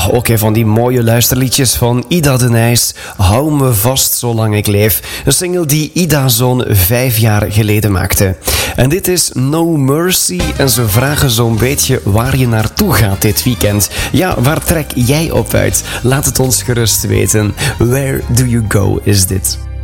ook van die mooie luisterliedjes van Ida de Nijs. Hou me vast zolang ik leef. Een single die Ida zo'n 5 jaar geleden maakte. En dit is No Mercy en ze vragen zo'n beetje waar je naartoe gaat dit weekend. Ja, waar trek jij op uit? Laat het ons gerust weten. Where do you go is dit?